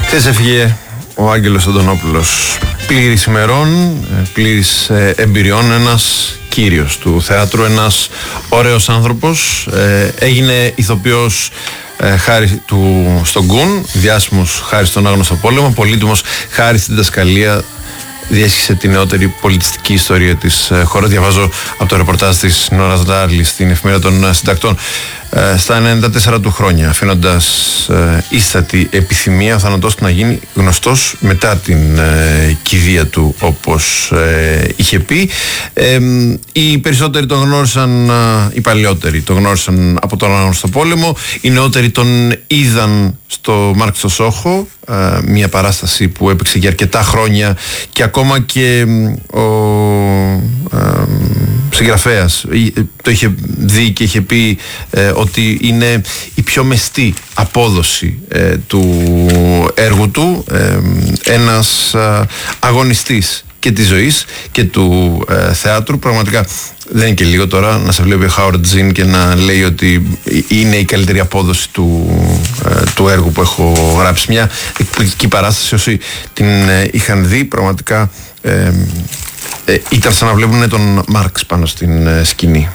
Χθες έφυγε ο Άγγελος Αντωνόπουλος, πλήρης ημερών, πλήρης εμπειριών, ένας κύριος του θεάτρου, ένας ωραίος άνθρωπος. Έγινε ηθοποιός χάρη στον Γκουν, διάσημος χάρη στον Άγνωστο Πόλεμο, πολύτιμος χάρη στην διδασκαλία. Διέσχισε τη νεότερη πολιτιστική ιστορία της χώρας. Διαβάζω από το ρεπορτάζ της Νόρας Ντάρλη στην Εφημερίδα των Συντακτών. Στα 94 του χρόνια, αφήνοντας ίστατη επιθυμία ο θάνατός του να γίνει γνωστός μετά την κηδεία του, όπως είχε πει. Οι περισσότεροι τον γνώρισαν, οι παλαιότεροι τον γνώρισαν από τον Άγνωστο Πόλεμο. Οι νεότεροι τον είδαν στο Μάρκ στο Σόχο, μια παράσταση που έπαιξε για αρκετά χρόνια, και ακόμα και ο συγγραφέας το είχε δει και είχε πει ότι είναι η πιο μεστή απόδοση του έργου του, ένας αγωνιστής και της ζωής και του θεάτρου. Πραγματικά δεν είναι και λίγο τώρα να σε βλέπει ο Χάουαρντ Ζιν και να λέει ότι είναι η καλύτερη απόδοση του έργου που έχω γράψει. Μια εκπληκτική παράσταση. Όσοι την είχαν δει, πραγματικά ήταν σαν να βλέπουν τον Μάρξ πάνω στην σκηνή.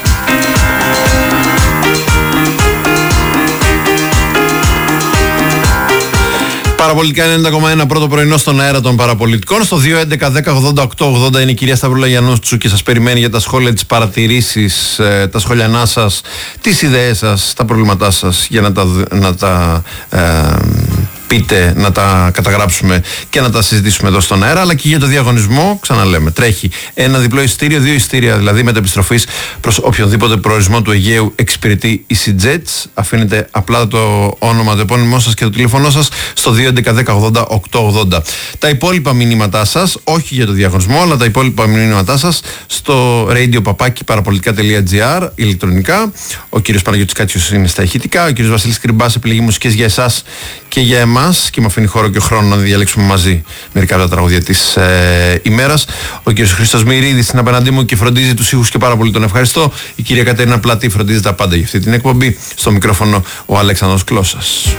Παραπολιτικά 90,1 πρώτο πρωινό στον αέρα των παραπολιτικών. Στο 2.11.10.88.80 είναι η κυρία Σταυρούλα Γιαννούτσου και σας περιμένει για τα σχόλια, τις παρατηρήσεις, τα σχόλιανά σας, τις ιδέες σας, τα προβλήματά σας, για να τα πείτε, να τα καταγράψουμε και να τα συζητήσουμε εδώ στον αέρα. Αλλά και για το διαγωνισμό, ξαναλέμε, τρέχει ένα διπλό εισιτήριο, 2 εισιτήρια δηλαδή μετεπιστροφής προς οποιονδήποτε προορισμό του Αιγαίου εξυπηρετεί EasyJets. Αφήνετε απλά το όνομα, το επώνυμό σας και το τηλέφωνό σας στο 2.11.10.80.880. Τα υπόλοιπα μηνύματά σας, όχι για το διαγωνισμό, αλλά τα υπόλοιπα μηνύματά σας στο radio@parapolitica.gr ηλεκτρονικά. Ο κύριος Παναγιώτης Κάτσιος είναι στα ηχητικά, ο κύριος Βασίλης Κρυμπάς επιλεγεί μουσικές για εσάς και για εμάς, και μου αφήνει χώρο και χρόνο να διαλέξουμε μαζί μερικά από τα τραγούδια της ημέρας. Ο κύριος Χρήστος Μυρίδης είναι απέναντί μου και φροντίζει τους ήχους και πάρα πολύ τον ευχαριστώ. Η κυρία Κατερίνα Πλατή φροντίζει τα πάντα για αυτή την εκπομπή. Στο μικρόφωνο ο Αλέξανδρος Κλώσας.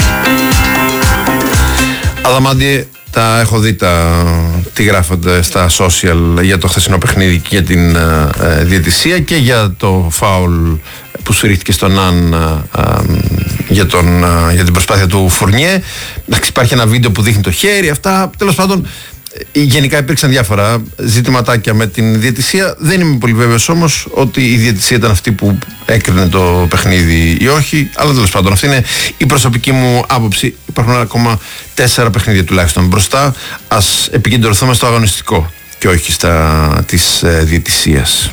Αδαμάντιε, τα έχω δει τι γράφονται στα social για το χθεσινό παιχνίδι και για την διαιτησία και για το φάουλ που σφυρίχτηκε στον Αν για την προσπάθεια του Φουρνιέ. Εντάξει, υπάρχει ένα βίντεο που δείχνει το χέρι, αυτά. Τέλος πάντων, γενικά υπήρξαν διάφορα ζητηματάκια με την διαιτησία. Δεν είμαι πολύ βέβαιος όμως ότι η διαιτησία ήταν αυτή που έκρινε το παιχνίδι ή όχι. Αλλά τέλος πάντων, αυτή είναι η προσωπική μου άποψη. Υπάρχουν ακόμα 4 παιχνίδια τουλάχιστον μπροστά. Ας επικεντρωθούμε στο αγωνιστικό και όχι της διαιτησίας.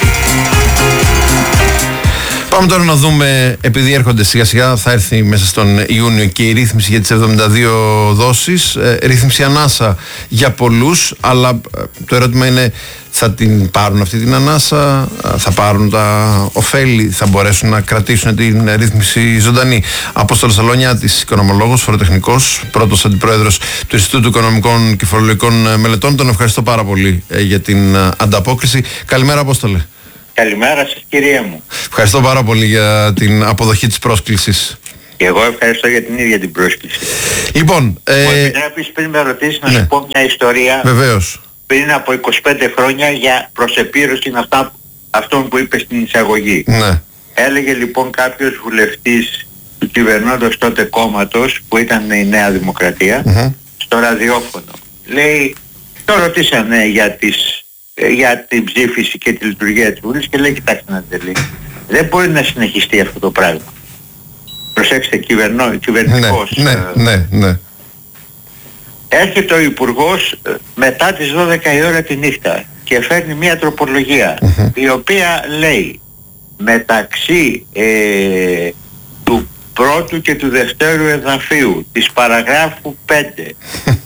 Πάμε τώρα να δούμε, επειδή έρχονται σιγά σιγά, θα έρθει μέσα στον Ιούνιο και η ρύθμιση για τις 72 δόσεις, ρύθμιση ανάσα για πολλούς, αλλά το ερώτημα είναι, θα την πάρουν αυτή την ανάσα, θα πάρουν τα ωφέλη, θα μπορέσουν να κρατήσουν την ρύθμιση ζωντανή. Απόστολος Αλονιάτης, οικονομολόγος, φοροτεχνικός, πρώτος αντιπρόεδρος του Ινστιτούτου Οικονομικών και Φορολογικών Μελετών. Τον ευχαριστώ πάρα πολύ για την ανταπόκριση. Καλημέρα, Απόστολε. Καλημέρα σας, κυρία μου. Ευχαριστώ πάρα πολύ για την αποδοχή της πρόσκλησης. Και εγώ ευχαριστώ για την ίδια την πρόσκληση. Λοιπόν, μου επιτρέπεις πριν με ρωτήσεις να σου πω μια ιστορία. Βεβαίως. Πριν από 25 χρόνια για προσεπίρρωση αυτών που είπε στην εισαγωγή. Ναι. Έλεγε λοιπόν κάποιος βουλευτής του κυβερνώντος τότε κόμματος, που ήταν η Νέα Δημοκρατία, στο ραδιόφωνο. Λέει, το ρωτήσανε για την ψήφιση και τη λειτουργία της Βουλής και λέει, κοιτάξτε να δείτε, δεν μπορεί να συνεχιστεί αυτό το πράγμα. Προσέξτε, κυβερνητικός. Ναι. Έρχεται ο Υπουργός μετά τις 12 η ώρα τη νύχτα και φέρνει μια τροπολογία η οποία λέει, μεταξύ του πρώτου και του δευτέρου εδαφίου της παραγράφου 5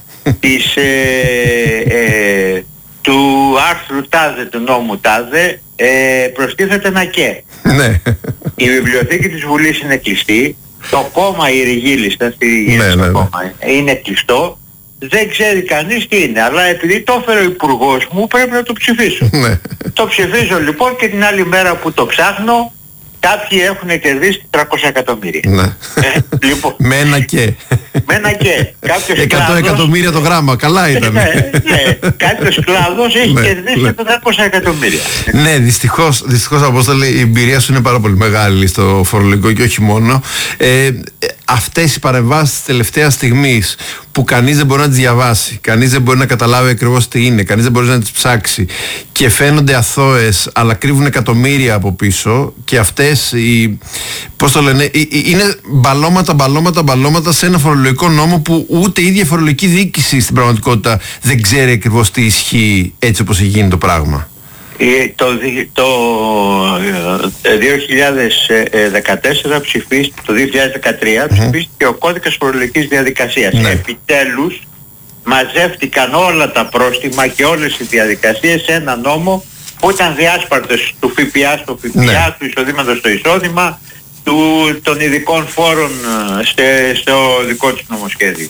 του άρθρου τάδε του νόμου τάδε προστίθεται ένα και. Ναι. Η βιβλιοθήκη της Βουλής είναι κλειστή, το κόμμα, η ρηγή λίστα στη ρηγή στο κόμμα είναι κλειστό, δεν ξέρει κανείς τι είναι, αλλά επειδή το έφερε ο υπουργός μου πρέπει να το ψηφίσω. Το ψηφίζω λοιπόν και την άλλη μέρα που το ψάχνω κάποιοι έχουν κερδίσει 300 εκατομμύρια. Λοιπόν. Με ένα και. Με ένα και. 100 εκατομμύρια το γράμμα, καλά ήταν. Ναι, κάποιος κλάδος έχει κερδίσει 400 εκατομμύρια. Ναι, δυστυχώς Απόστολε, η εμπειρία σου είναι πάρα πολύ μεγάλη στο φορολογικό και όχι μόνο. Αυτές οι παρεμβάσεις της τελευταίας στιγμής που κανείς δεν μπορεί να τις διαβάσει, κανείς δεν μπορεί να καταλάβει ακριβώς τι είναι, κανείς δεν μπορεί να τις ψάξει και φαίνονται αθώες αλλά κρύβουν εκατομμύρια από πίσω, και αυτές πώς το λένε, είναι μπαλώματα σε ένα φορολογικό νόμο που ούτε η ίδια φορολογική διοίκηση στην πραγματικότητα δεν ξέρει ακριβώς τι ισχύει έτσι όπως έχει γίνει το πράγμα. Το 2014 ψηφίστηκε, το 2013 ψηφίστηκε ο κώδικας φορολογικής διαδικασίας. Ναι. Επιτέλους μαζεύτηκαν όλα τα πρόστιμα και όλες οι διαδικασίες σε ένα νόμο που ήταν διάσπαρτος του ΦΠΑ στο ΦΠΑ, ναι, του εισοδήματος στο εισόδημα, των ειδικών φόρων στο δικό του νομοσχέδιο.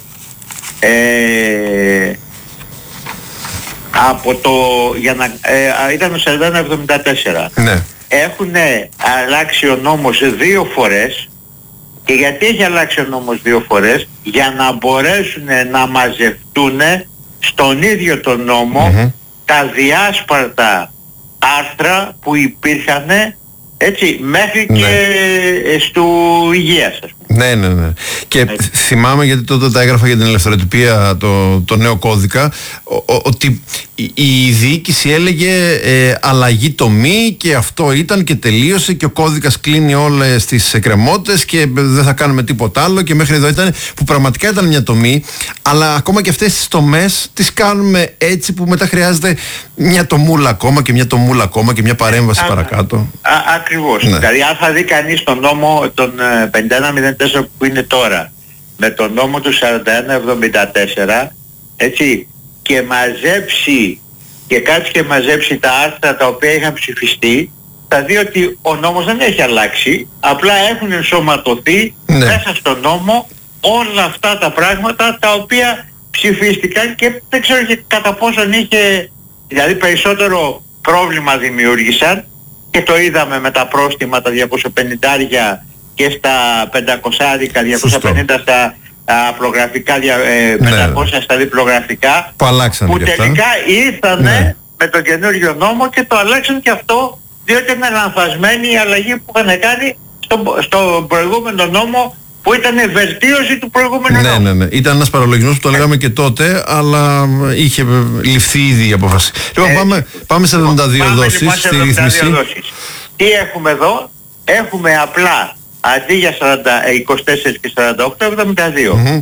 Ήταν το 41-74. Ναι. Έχουν αλλάξει ο νόμος 2 φορές. Και γιατί έχει αλλάξει ο νόμος 2 φορές? Για να μπορέσουν να μαζευτούν στον ίδιο τον νόμο τα διάσπαρτα άρθρα που υπήρχαν, έτσι, μέχρι και στο υγείας, ας πούμε. Ναι. Και θυμάμαι, γιατί τότε τα έγραφα για την ελευθεροτυπία το νέο κώδικα, ότι η διοίκηση έλεγε αλλαγή τομή και αυτό ήταν και τελείωσε και ο κώδικας κλείνει όλες τις εκκρεμότητες και δεν θα κάνουμε τίποτα άλλο, και μέχρι εδώ ήταν, που πραγματικά ήταν μια τομή, αλλά ακόμα και αυτές τις τομές τις κάνουμε έτσι που μετά χρειάζεται μια τομούλα ακόμα και μια τομούλα ακόμα και μια παρέμβαση παρακάτω. Ακριβώς. Ναι. Δηλαδή αν θα δει κανείς τον νόμο των 5104 που είναι τώρα με τον νόμο του 4174, έτσι, και μαζέψει και κάτσει και μαζέψει τα άρθρα τα οποία είχαν ψηφιστεί, θα δει ότι ο νόμος δεν έχει αλλάξει, απλά έχουν ενσωματωθεί μέσα στον νόμο όλα αυτά τα πράγματα τα οποία ψηφίστηκαν, και δεν ξέρω και κατά πόσον είχε, δηλαδή περισσότερο πρόβλημα δημιούργησαν, και το είδαμε με τα πρόστιμα τα 250 και στα 500, 250 στα απλογραφικά, 500 στα διπλογραφικά, που τελικά ήρθανε με τον καινούριο νόμο και το αλλάξαν και αυτό, διότι είναι λανθασμένη η αλλαγή που είχαν κάνει στο προηγούμενο νόμο, που ήταν βελτίωση του προηγούμενου νόμου. Ναι. Ήταν ένας παραλογισμός που το λέγαμε και τότε, αλλά είχε ληφθεί ήδη η απόφαση. Λοιπόν, πάμε σε 72 δόσεις στη ρύθμιση. Τι έχουμε εδώ? Έχουμε απλά αντί για 24 και 48, 72.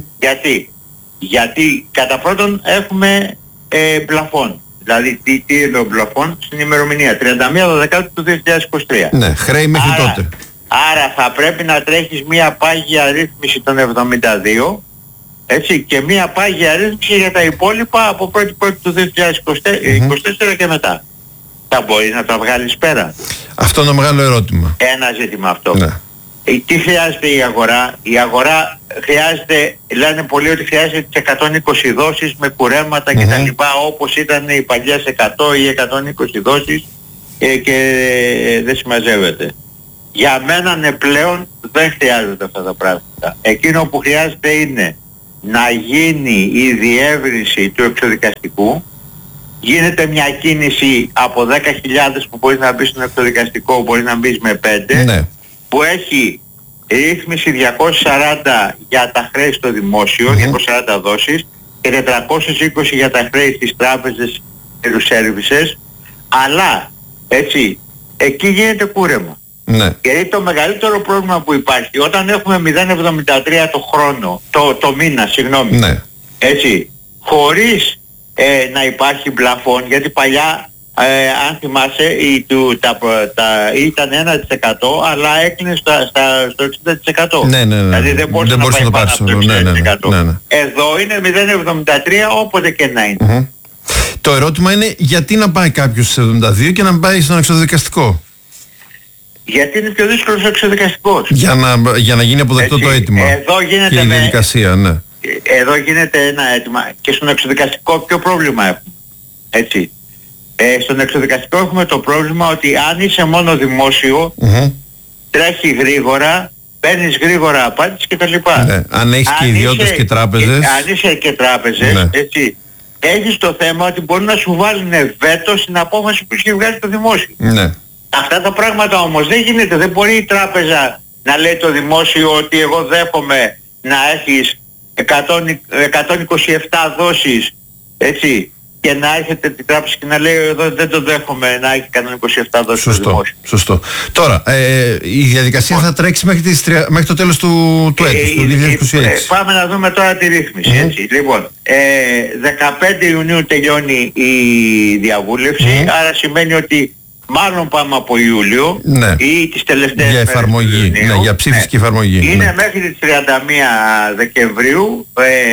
Γιατί κατά πρώτον έχουμε πλαφόν. Δηλαδή τι είναι ο πλαφόν? Στην ημερομηνία 31 του 2023. Ναι, χρέη μέχρι τότε. Άρα θα πρέπει να τρέχεις μία πάγια ρύθμιση των 72, έτσι, και μία πάγια ρύθμιση για τα υπόλοιπα από 1η του 2024 και μετά. Θα μπορείς να τα βγάλεις πέρα? Αυτό είναι ένα μεγάλο ερώτημα. Ένα ζήτημα αυτό. Ναι. Τι χρειάζεται η αγορά? Η αγορά χρειάζεται, λένε πολλοί ότι χρειάζεται τις 120 δόσεις με κουρέματα και τα λοιπά, όπως ήταν οι παλιές 100 ή 120 δόσεις, και δεν συμμαζεύεται. Για μένα πλέον δεν χρειάζονται αυτά τα πράγματα. Εκείνο που χρειάζεται είναι να γίνει η διεύρυνση του εξωδικαστικού. Γίνεται μια κίνηση από 10.000 που μπορεί να μπει στον εξωδικαστικό, μπορεί να μπει με 5, ναι, που έχει ρύθμιση 240 για τα χρέη στο δημόσιο, 240 δόσεις, και 420 για τα χρέη στις τράπεζες και τους σέρβισες, αλλά έτσι, εκεί γίνεται κούρεμα. Ναι. Γιατί το μεγαλύτερο πρόβλημα που υπάρχει, όταν έχουμε 0,73 το χρόνο, το μήνα, συγγνώμη, ναι, έτσι, χωρίς να υπάρχει πλαφόν, γιατί παλιά, αν θυμάσαι, ήταν 1%, αλλά έκλεινε στο 60%. Ναι. Δηλαδή δεν μπορούσε να πάει πάνω από το 60%. Ναι. Εδώ είναι 0,73 όποτε και να είναι. Το ερώτημα είναι, γιατί να πάει κάποιος σε 72 και να πάει στον εξωδικαστικό? Γιατί είναι πιο δύσκολος ο εξωδικαστικός. Για να γίνει αποδεκτό το αίτημα. Εδώ γίνεται και η διαδικασία, ναι. Εδώ γίνεται ένα αίτημα, και στον εξωδικαστικό ποιο πρόβλημα έχουμε? Έτσι. Στον εξωδικαστικό έχουμε το πρόβλημα ότι αν είσαι μόνο δημόσιο, τρέχει γρήγορα, παίρνεις γρήγορα απάντηση κτλ. Ναι. Αν έχεις και ιδιώτες και τράπεζες. Αν είσαι και τράπεζες, ναι. έτσι, έχεις το θέμα ότι μπορεί να σου βάλουν βέτο στην απόφαση που έχει βγάλει το δημόσιο. Ναι. Αυτά τα πράγματα όμως δεν γίνεται. Δεν μπορεί η τράπεζα να λέει το δημόσιο ότι εγώ δέχομαι να έχεις 127 δόσεις, έτσι, και να έχετε την τράπεζα και να λέει εδώ δεν το δέχομαι να έχει 127 δόσεις στο δημόσιο. Σωστό. Τώρα, η διαδικασία θα τρέξει μέχρι το τέλος του έτους, του 2026. Πάμε να δούμε τώρα τη ρύθμιση. Έτσι. Λοιπόν, 15 Ιουνίου τελειώνει η διαβούλευση, άρα σημαίνει ότι μάλλον πάμε από Ιούλιο, ναι, ή τις τελευταίες για εφαρμογή, μέρες, ναι, για ψήφιση, ναι, και εφαρμογή. Είναι, ναι, μέχρι τις 31 Δεκεμβρίου,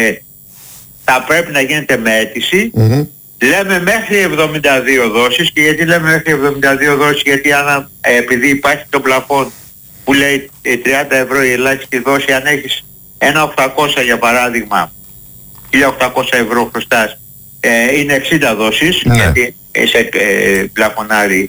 θα πρέπει να γίνεται με αίτηση. Λέμε μέχρι 72 δόσεις. Και γιατί λέμε μέχρι 72 δόσεις? Γιατί επειδή υπάρχει το πλαφόν που λέει 30 ευρώ η ελάχιστη δόση, αν έχεις ένα 800 για παράδειγμα, 1.800 ευρώ χρωστάς, είναι 60 δόσεις, ναι, γιατί είσαι πλαφονάρι.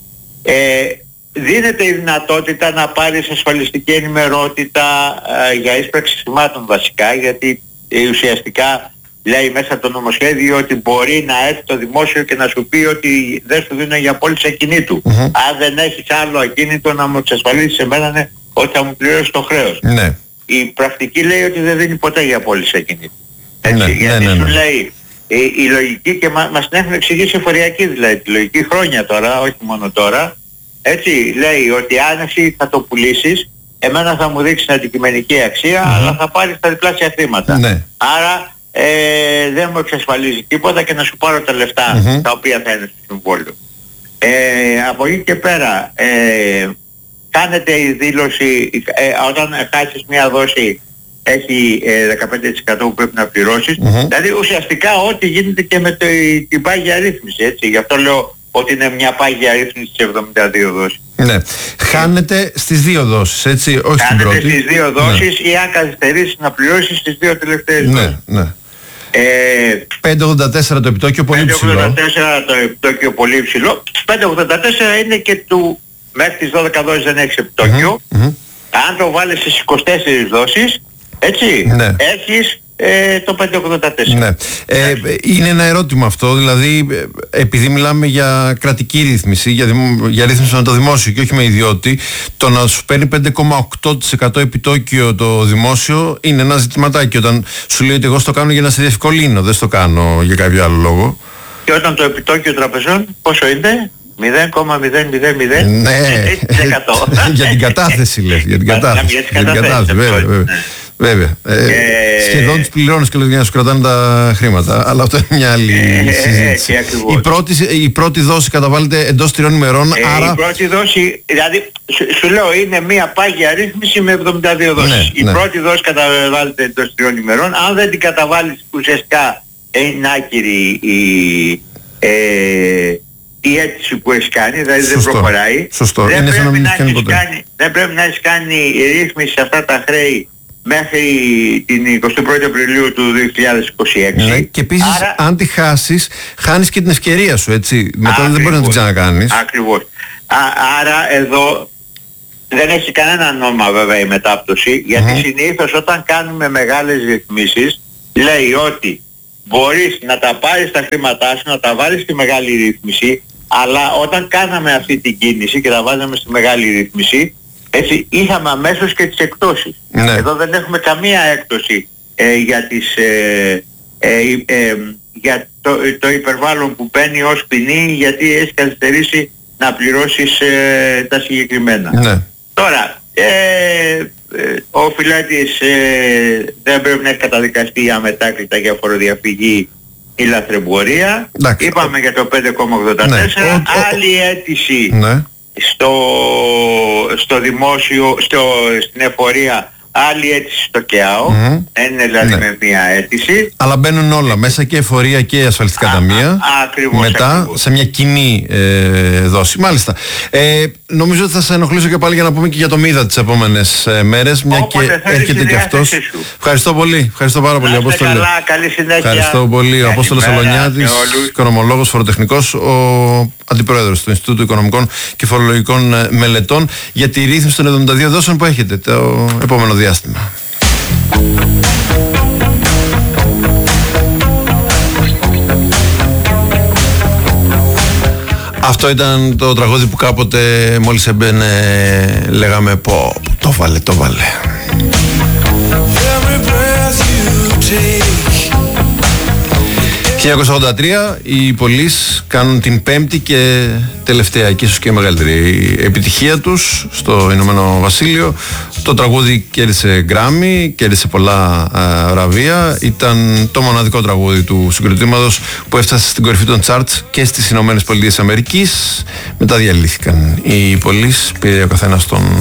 Δίνεται η δυνατότητα να πάρεις ασφαλιστική ενημερότητα για ίσπραξη σημάτων βασικά, γιατί ουσιαστικά λέει μέσα το νομοσχέδιο ότι μπορεί να έρθει το δημόσιο και να σου πει ότι δεν σου δίνω για πώληση ακινήτου. Αν δεν έχεις άλλο ακίνητο να μου εξασφαλίσεις εμένα ότι θα μου πληρώσεις το χρέος. Ναι. Η πρακτική λέει ότι δεν δίνει ποτέ για πώληση ακινήτου. Έτσι, ναι, γιατί σου λέει η λογική, και μας την έχουν εξηγήσει εφοριακή, δηλαδή τη λογική χρόνια τώρα, όχι μόνο τώρα, έτσι, λέει ότι αν εσύ θα το πουλήσεις, εμένα θα μου δείξεις την αντικειμενική αξία, αλλά θα πάρεις τα διπλάσια χρήματα. Ναι. Άρα δεν μου εξασφαλίζει τίποτα και να σου πάρω τα λεφτά τα οποία θα είναι στο συμβόλαιο. Από εκεί και πέρα κάνετε η δήλωση, όταν χάσεις μια δόση έχει 15% που πρέπει να πληρώσεις. Δηλαδή ουσιαστικά ό,τι γίνεται και με την πάγια ρύθμιση, έτσι. Γι' αυτό λέω ότι είναι μια πάγια ρύθμιση στις 72 δόσεις. Ναι. Χάνεται στις δύο δόσεις, έτσι, όχι στην πρώτη. Χάνεται στις δύο δόσεις, ή αν καθυστερήσεις να πληρώσεις στις δύο τελευταίες δόσεις. Ναι. 5,84 το επιτόκιο, πολύ ψηλό. 5,84 το επιτόκιο, πολύ ψηλό. 5,84 είναι και του, μέχρι τις 12 δόσεις δεν έχεις επιτόκιο. Αν το βάλεις στις 24 δόσεις, έτσι, ναι, έχεις το 5,84. Ναι. Είναι ένα ερώτημα αυτό, δηλαδή επειδή μιλάμε για κρατική ρύθμιση, για ρύθμιση με το δημόσιο και όχι με ιδιώτη, το να σου παίρνει 5,8% επιτόκιο το δημόσιο είναι ένα ζητηματάκι, όταν σου λέει ότι εγώ στο κάνω για να σε διευκολύνω, δεν στο κάνω για κάποιο άλλο λόγο. Και όταν το επιτόκιο τραπεζών πόσο είναι? 0,000. Ναι, για την κατάθεση λες, για την κατάθεση, βέβαια. Σχεδόν τους πληρώνεις και λες για να σου κρατάνε τα χρήματα, αλλά αυτό είναι μια άλλη συζήτηση. Η πρώτη δόση καταβάλλεται εντός 3 ημερών, άρα... Η πρώτη δόση, δηλαδή σου λέω, είναι μια πάγια ρύθμιση με 72 δόσεις. Η πρώτη δόση καταβάλλεται εντός 3 ημερών. Αν δεν την καταβάλεις, ουσιαστικά είναι άκυρη η αίτηση που έχει κάνει, δηλαδή δεν προχωράει. Σωστό. Δεν πρέπει να έχεις κάνει ρύθμιση σε αυτά τα χρέη μέχρι την 21η Απριλίου του 2026. Ναι, και επίσης αν τη χάσεις, χάνεις και την ευκαιρία σου, έτσι. Μετά δεν μπορεί να την ξανακάνεις. Ακριβώς. Άρα εδώ δεν έχει κανένα νόημα βέβαια η μετάπτωση, γιατί συνήθως όταν κάνουμε μεγάλες ρυθμίσεις λέει ότι μπορείς να τα πάρεις τα χρήματά σου, να τα βάλεις στη μεγάλη ρύθμιση, αλλά όταν κάναμε αυτή την κίνηση και τα βάζαμε στη μεγάλη ρύθμιση, έτσι, είχαμε αμέσως και τις εκπτώσεις. Ναι. Εδώ δεν έχουμε καμία έκπτωση για το υπερβάλλον που παίρνει ως ποινή, γιατί έχει καθυστερήσει να πληρώσεις τα συγκεκριμένα. Ναι. Τώρα, ο Φιλάτης δεν πρέπει να έχει καταδικαστεί αμετάκλητα για φοροδιαφυγή ή λαθρεμπορία. Είπαμε για το 5,84. Ναι. Άλλη αίτηση στο δημόσιο, στην εφορία, άλλη αίτηση στο ΚΕΑΟ. Είναι δηλαδή με μία αίτηση. Αλλά μπαίνουν όλα μέσα, και εφορία και ασφαλιστικά ταμεία. Ακριβώς. Μετά σε μια κοινή δόση. Μάλιστα. νομίζω ότι θα σε ενοχλήσω και πάλι για να πούμε και για το Μίδα τις επόμενες μέρες, μια και έρχεται και αυτός. Ευχαριστώ πολύ, ευχαριστώ πάρα πολύ, Απόστολε. Καλή συνέχεια. Ευχαριστώ πολύ. Ο Απόστολος Αλωνιάδης, οικονομολόγος, φοροτεχνικός, ο αντιπρόεδρος του Ινστιτούτου Οικονομικών και Φορολογικών Μελετών, για τη ρύθμιση των 72 δόσεων που έχετε το επόμενο διάστημα. Αυτό ήταν το τραγούδι που κάποτε μόλις έμπαινε λέγαμε πω το βάλε. 1983 οι Police κάνουν την πέμπτη και τελευταία και ίσως και μεγαλύτερη επιτυχία τους στο Ηνωμένο Βασίλειο. Το τραγούδι κέρδισε Grammy, κέρδισε πολλά βραβεία. Ήταν το μοναδικό τραγούδι του συγκροτήματος που έφτασε στην κορυφή των charts και στις Ηνωμένες Πολιτείες Αμερικής. Μετά διαλύθηκαν οι Police, πήρε ο καθένας τον